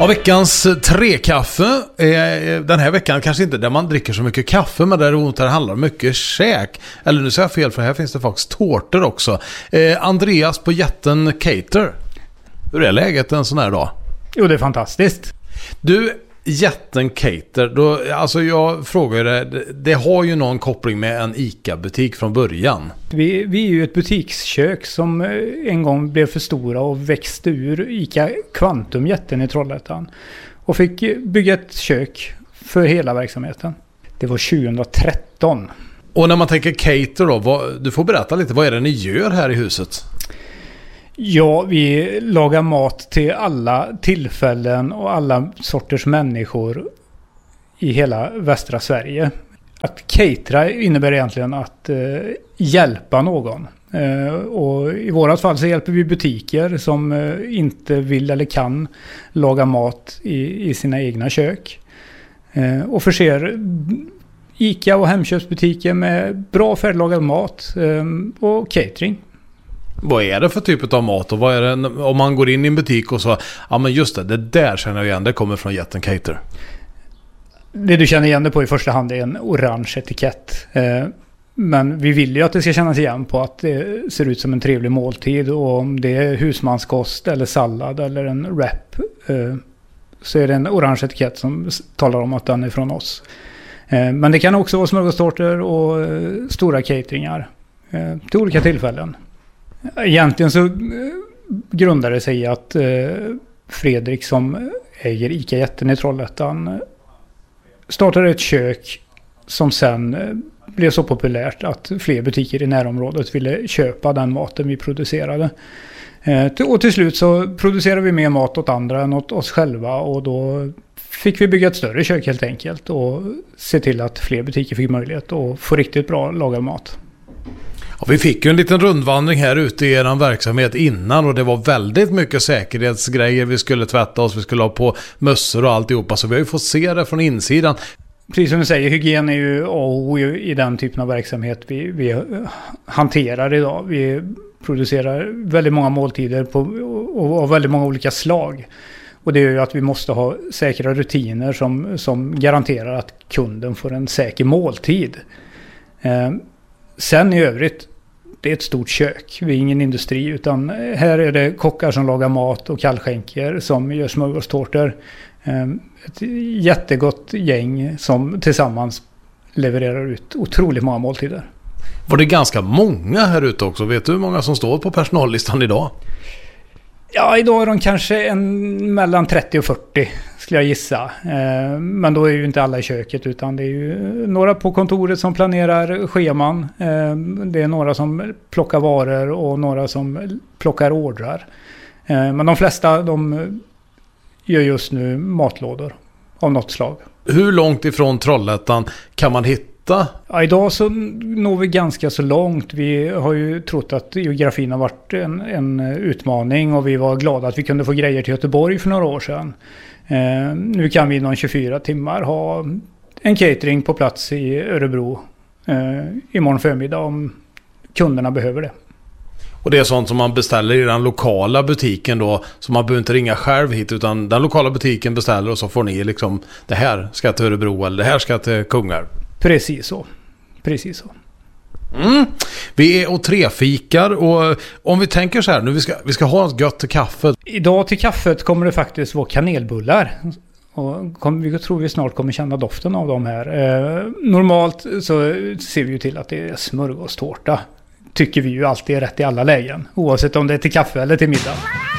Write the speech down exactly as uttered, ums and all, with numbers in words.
Ja, veckans trekaffe är den här veckan kanske inte där man dricker så mycket kaffe, men däremot där det handlar mycket käk. Eller nu säger jag fel, för här finns det faktiskt tårtor också. Eh, Andreas på Jätten Cater. Hur är läget en sån här dag? Jo, det är fantastiskt. Du, Jätten Cater, då, alltså jag frågar dig, det, det har ju någon koppling med en ICA-butik från början. Vi, vi är ju ett butikskök som en gång blev för stora och växte ur ICA Quantum Jätten i Trollhättan. Och fick bygga ett kök för hela verksamheten. Det var tjugohundratretton. Och när man tänker Cater då, vad, du får berätta lite, vad är det ni gör här i huset? Ja, vi lagar mat till alla tillfällen och alla sorters människor i hela västra Sverige. Att catera innebär egentligen att eh, hjälpa någon. Eh, och i vårat fall så hjälper vi butiker som eh, inte vill eller kan laga mat i, i sina egna kök. Eh, och förser ICA och Hemköpsbutiker med bra färdiglagad mat eh, och catering. Vad är det för typ av mat och vad är det om man går in i en butik och så, ja men just det, det där känner jag igen, det kommer från Jätten Cater. Det du känner igen det på i första hand är en orange etikett. Men vi vill ju att det ska kännas igen på att det ser ut som en trevlig måltid, och om det är husmanskost eller sallad eller en wrap så är det en orange etikett som talar om att den är från oss. Men det kan också vara smörgåstårtor och stora cateringar till olika tillfällen. Egentligen så grundar det sig i att Fredrik som äger ICA Jätten i Trollhättan startade ett kök som sen blev så populärt att fler butiker i närområdet ville köpa den maten vi producerade. Och till slut så producerade vi mer mat åt andra än åt oss själva, och då fick vi bygga ett större kök helt enkelt och se till att fler butiker fick möjlighet att få riktigt bra lagad mat. Ja, vi fick ju en liten rundvandring här ute i er verksamhet innan, och det var väldigt mycket säkerhetsgrejer. Vi skulle tvätta oss, vi skulle ha på mössor och alltihopa, så vi har ju fått se det från insidan. Precis som du säger, hygien är ju A och O i den typen av verksamhet vi, vi hanterar idag. Vi producerar väldigt många måltider på, och av väldigt många olika slag. Och det är ju att vi måste ha säkra rutiner som, som garanterar att kunden får en säker måltid. Eh, sen i övrigt, det är ett stort kök. Vi är ingen industri, utan här är det kockar som lagar mat och kallskänker som gör smörgåstårtor. Ett jättegott gäng som tillsammans levererar ut otroligt många måltider. Var det ganska många här ute också? Vet du hur många som står på personallistan idag? Ja, idag är de kanske en, mellan trettio och fyrtio skulle jag gissa. Eh, men då är ju inte alla i köket, utan det är ju några på kontoret som planerar scheman. Eh, det är några som plockar varor och några som plockar ordrar. Eh, men de flesta de gör just nu matlådor av något slag. Hur långt ifrån Trollhättan kan man hitta? Ja, idag så når vi ganska så långt. Vi har ju trott att geografin har varit en, en utmaning, och vi var glada att vi kunde få grejer till Göteborg för några år sedan. Eh, nu kan vi inom tjugofyra timmar ha en catering på plats i Örebro eh, imorgon förmiddag om kunderna behöver det. Och det är sånt som man beställer i den lokala butiken då, så man behöver inte ringa själv hit, utan den lokala butiken beställer och så får ni liksom, det här ska till Örebro eller det här ska till Kungar. Precis så. Precis så. Mm. Vi är och trefikar, och om vi tänker så här nu, vi ska, vi ska ha något gött till kaffet. Idag till kaffet kommer det faktiskt vara kanelbullar. Och kom, vi tror vi snart kommer känna doften av dem här. Eh, normalt så ser vi ju till att det är smörgåstårta. Tycker vi ju alltid är rätt i alla lägen. Oavsett om det är till kaffe eller till middag.